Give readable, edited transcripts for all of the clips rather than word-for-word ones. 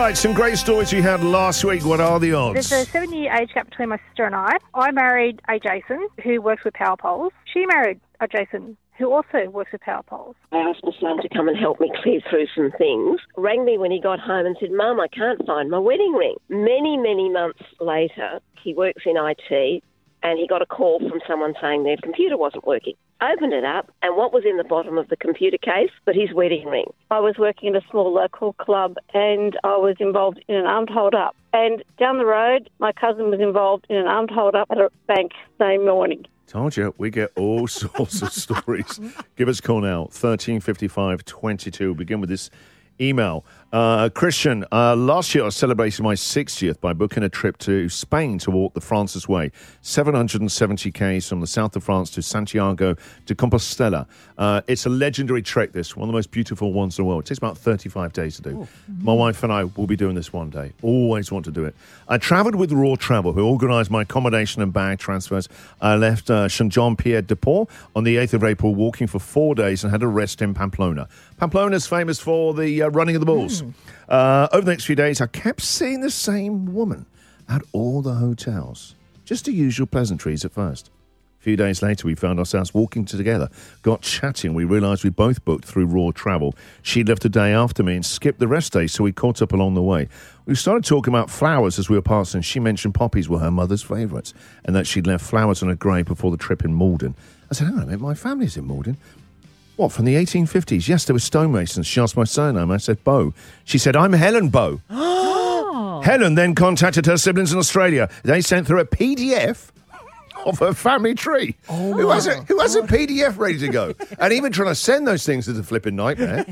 right, some great stories we had last week. What are the odds? There's a 7-year age gap between my sister and I. I married a Jason who works with power poles. She married a Jason who also works with power poles. I asked my son to come and help me clear through some things. Rang me when he got home and said, Mum, I can't find my wedding ring. Many, many months later, he works in IT, and he got a call from someone saying their computer wasn't working. Opened it up, and what was in the bottom of the computer case but his wedding ring. I was working at a small local club, and I was involved in an armed hold-up. And down the road, my cousin was involved in an armed hold-up at a bank same morning. Told you, we get all sorts of stories. Give us a call now, 1355 22. We'll begin with this email. Christian, last year I celebrated my 60th by booking a trip to Spain to walk the Francis Way. 770 k's from the south of France to Santiago de Compostela. It's a legendary trek, this, one of the most beautiful ones in the world. It takes about 35 days to do. My wife and I will be doing this one day. Always want to do it. I travelled with Raw Travel, who organised my accommodation and bag transfers. I left St. Jean-Pied-de-Port on the 8th of April, walking for 4 days and had a rest in Pamplona. Pamplona's famous for the running of the bulls. Over the next few days, I kept seeing the same woman at all the hotels. Just the usual pleasantries at first. A few days later, we found ourselves walking together, got chatting. We realised we both booked through Raw Travel. She left a day after me and skipped the rest day, so we caught up along the way. We started talking about flowers as we were passing. She mentioned poppies were her mother's favourites and that she'd left flowers on her grave before the trip in Malden. I said, hang on a minute, my family's in Malden. What, from the 1850s? Yes, there were stonemasons. She asked my surname. I said, Bow. She said, I'm Helen Bow. Helen then contacted her siblings in Australia. They sent through a PDF of her family tree. Who has a PDF ready to go? And even trying to send those things is a flipping nightmare.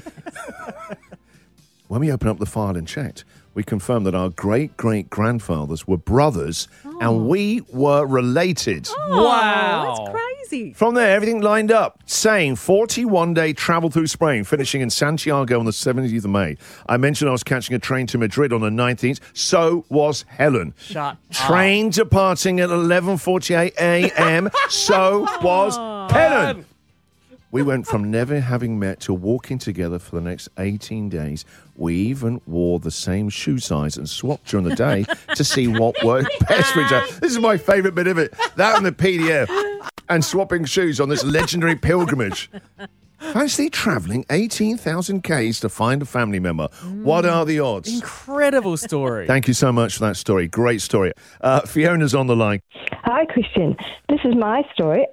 When we opened up the file and checked, we confirmed that our great-great-grandfathers were brothers and we were related. Wow. That's crazy. From there, everything lined up, saying 41-day travel through Spain, finishing in Santiago on the 17th of May. I mentioned I was catching a train to Madrid on the 19th. So was Helen. Shut Train departing at 11:48 a.m. So was Helen. We went from never having met to walking together for the next 18 days. We even wore the same shoe size and swapped during the day to see what worked best for each other. This is my favourite bit of it. That and the PDF. And swapping shoes on this legendary pilgrimage. Fancy travelling 18,000 k's to find a family member. What are the odds? Incredible story. Thank you so much for that story. Great story. Fiona's on the line. Hi, Christian. This is my story.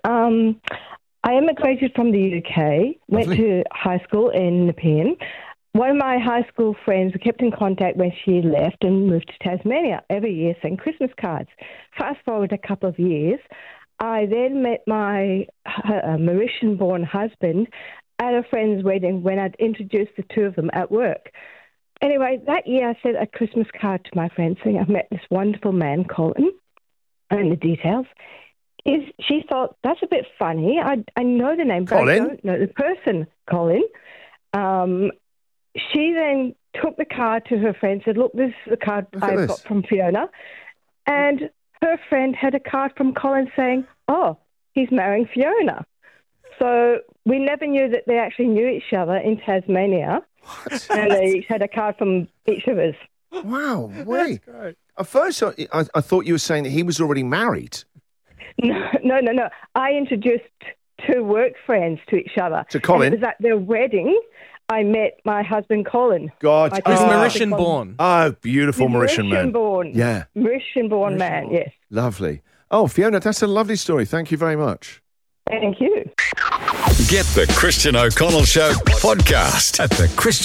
I immigrated from the UK, went to high school in Nepean. One of my high school friends, we kept in contact when she left and moved to Tasmania. Every year sent Christmas cards. Fast forward a couple of years, I then met my Mauritian-born husband at a friend's wedding when I'd introduced the two of them at work. Anyway, that year I sent a Christmas card to my friend saying I've met this wonderful man, Colin, and the details. She thought, that's a bit funny. I know the name, but Colin? I don't know the person, Colin. She then took the card to her friend, said, look, this is the card I got from Fiona. And her friend had a card from Colin saying, oh, he's marrying Fiona. So we never knew that they actually knew each other in Tasmania. What? And they each had a card from each of us. Wow, wait. At first, I thought you were saying that he was already married. No. I introduced two work friends to each other. To Colin? And it was at their wedding I met my husband, Colin. God. He's Mauritian-born. Oh, beautiful Mauritian man. Mauritian-born. Yeah. Mauritian-born man, yes. Lovely. Oh, Fiona, that's a lovely story. Thank you very much. Thank you. Get the Christian O'Connell Show podcast at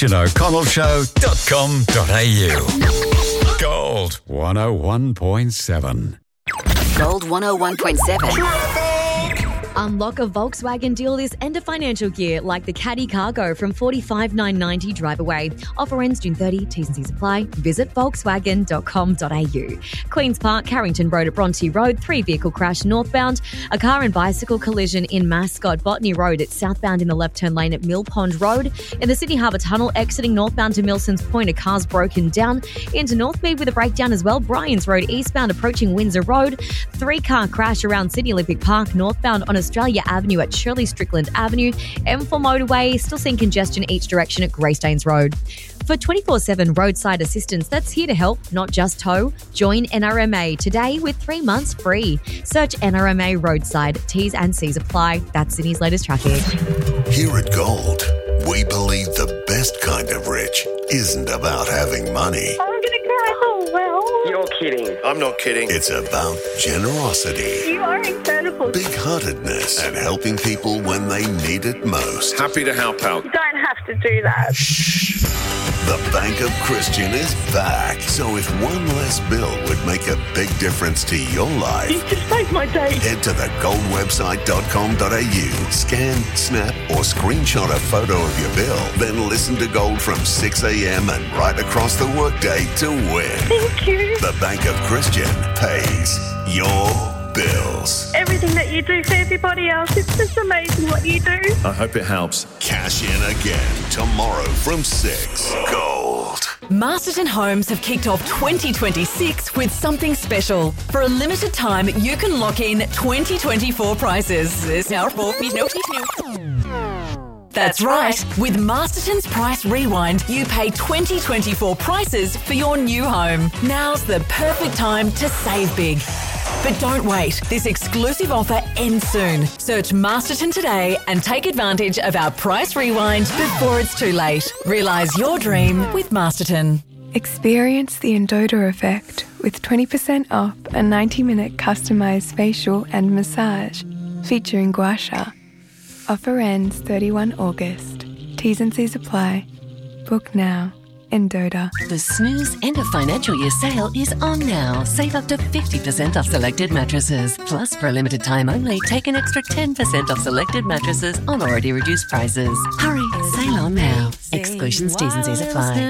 thechristianoconnellshow.com.au. Gold 101.7. Gold 101.7. Unlock a Volkswagen deal this end of financial year, like the Caddy Cargo from $45,990 drive away. Offer ends June 30. T's and C's apply. Visit volkswagen.com.au. Queen's Park, Carrington Road at Bronte Road, 3-vehicle crash northbound. A car and bicycle collision in Mascot, Botany Road. It's southbound in the left turn lane at Mill Pond Road. In the Sydney Harbour Tunnel, exiting northbound to Milson's Point, a car's broken down. Into Northmead with a breakdown as well. Bryans Road, eastbound approaching Windsor Road. 3-car crash around Sydney Olympic Park, northbound on Australia Avenue at Shirley Strickland Avenue. M4 motorway, still seeing congestion each direction at Greystanes Road. For 24/7 roadside assistance that's here to help, not just tow, join NRMA today with 3 months free. Search NRMA Roadside. T's and C's apply. That's Sydney's latest traffic. Here at Gold, we believe the best kind of rich isn't about having money. I'm going to cry. Oh, well. You're kidding. I'm not kidding. It's about generosity, You are incredible. big-heartedness, and helping people when they need it most. Happy to help out. You don't have to do that. The Bank of Christian is back. So if one less bill would make a big difference to your life, You just made my day. head to thegoldwebsite.com.au, scan, snap, or screenshot a photo of your bill, then listen to Gold from 6 a.m. and right across the workday to win. Thank you. The Bank of Christian pays your bills. Everything that you do for everybody else, it's just amazing what you do. I hope it helps. Cash in again tomorrow from 6. Gold. Masterton Homes have kicked off 2026 with something special. For a limited time, you can lock in 2024 prices. That's right. With Masterton's Price Rewind, you pay 2024 prices for your new home. Now's the perfect time to save big. But don't wait. This exclusive offer ends soon. Search Masterton today and take advantage of our Price Rewind before it's too late. Realise your dream with Masterton. Experience the Endota effect with 20% off a 90-minute customised facial and massage featuring gua sha. Offer ends 31 August. T's and C's apply. Book now. Endota. The Snooze End of Financial Year sale is on now. Save up to 50% off selected mattresses. Plus, for a limited time only, take an extra 10% off selected mattresses on already reduced prices. Hurry, sale on now. Exclusions, T's and C's apply.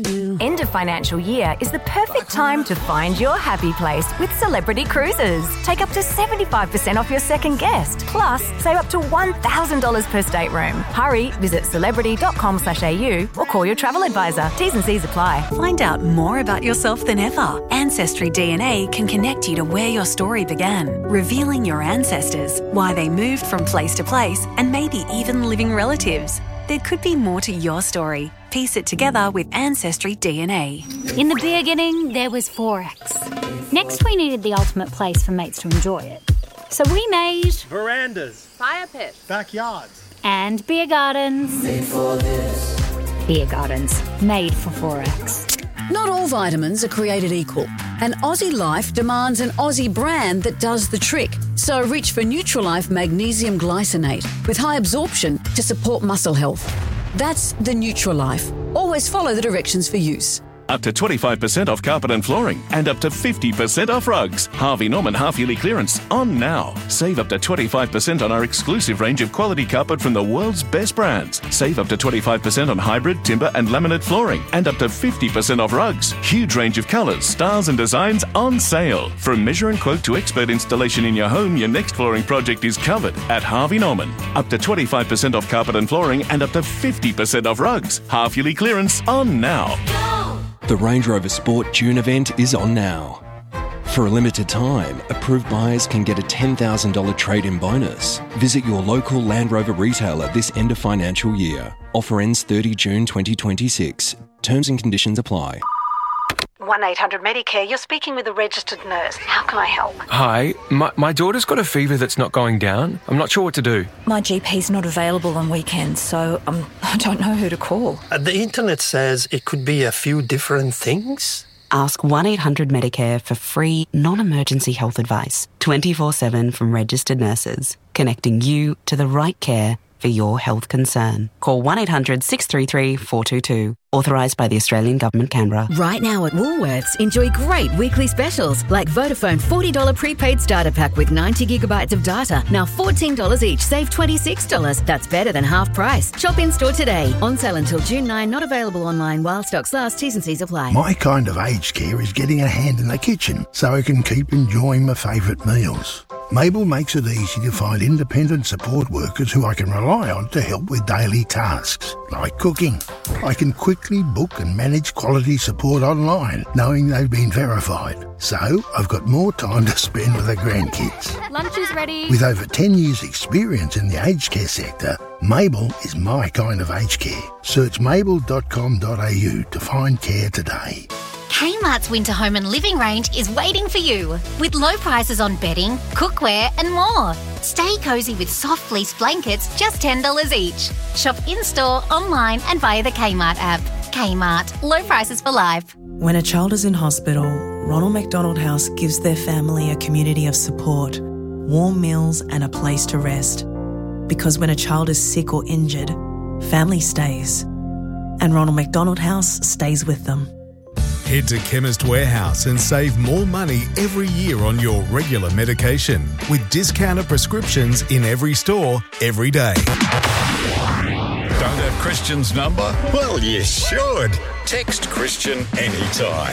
End of financial year is the perfect time to find your happy place with Celebrity Cruises. Take up to 75% off your second guest. Plus, save up to $1,000 per stateroom. Hurry, visit celebrity.com.au or call your travel advisor. T's and C's apply. Find out more about yourself than ever. Ancestry DNA can connect you to where your story began, revealing your ancestors, why they moved from place to place, and maybe even living relatives. There could be more to your story. Piece it together with Ancestry DNA. In the beginning, there was Forex. Next, we needed the ultimate place for mates to enjoy it. So we made verandas, fire pits, backyards, and beer gardens. Made for this. Beer gardens, made for Forex. Not all vitamins are created equal, and Aussie Life demands an Aussie brand that does the trick. So reach for Nutrilife Magnesium Glycinate with high absorption to support muscle health. That's the Nutrilife. Always follow the directions for use. Up to 25% off carpet and flooring and up to 50% off rugs. Harvey Norman half-yearly clearance on now. Save up to 25% on our exclusive range of quality carpet from the world's best brands. Save up to 25% on hybrid, timber and laminate flooring and up to 50% off rugs. Huge range of colours, styles and designs on sale. From measure and quote to expert installation in your home, your next flooring project is covered at Harvey Norman. Up to 25% off carpet and flooring and up to 50% off rugs. Half-yearly clearance on now. The Range Rover Sport June event is on now. For a limited time, approved buyers can get a $10,000 trade-in bonus. Visit your local Land Rover retailer this end of financial year. Offer ends 30 June 2026. Terms and conditions apply. 1-800-Medicare, you're speaking with a registered nurse. How can I help? Hi, my daughter's got a fever that's not going down. I'm not sure what to do. My GP's not available on weekends, so I don't know who to call. The internet says it could be a few different things. Ask 1-800-Medicare for free, non-emergency health advice, 24/7 from registered nurses, connecting you to the right care for your health concern. Call 1-800-633-422. Authorised by the Australian Government, Canberra. Right now at Woolworths, enjoy great weekly specials like Vodafone $40 prepaid starter pack with 90 gigabytes of data. Now $14 each, save $26. That's better than half price. Shop in-store today. On sale until June 9, not available online while stocks last. T's and C's apply. My kind of aged care is getting a hand in the kitchen so I can keep enjoying my favourite meals. Mabel makes it easy to find independent support workers who I can rely on to help with daily tasks, like cooking. I can quickly book and manage quality support online, knowing they've been verified. So, I've got more time to spend with the grandkids. Lunch is ready. With over 10 years' experience in the aged care sector, Mabel is my kind of aged care. Search mabel.com.au to find care today. Kmart's winter home and living range is waiting for you with low prices on bedding, cookware and more. Stay cosy with soft fleece blankets, just $10 each. Shop in-store, online and via the Kmart app. Kmart, low prices for life. When a child is in hospital, Ronald McDonald House gives their family a community of support, warm meals and a place to rest. Because when a child is sick or injured, family stays. And Ronald McDonald House stays with them. Head to Chemist Warehouse and save more money every year on your regular medication with discounted prescriptions in every store, every day. Don't have Christian's number? Well, you should. Text Christian anytime.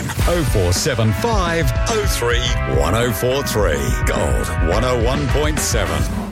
0475 03 1043. Gold 101.7.